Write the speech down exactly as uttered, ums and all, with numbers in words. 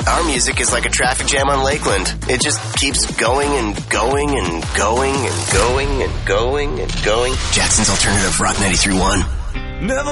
Our music is like a traffic jam on Lakeland. It just keeps going and going and going and going and going and going. Jackson's Alternative Rock ninety-three point one. Never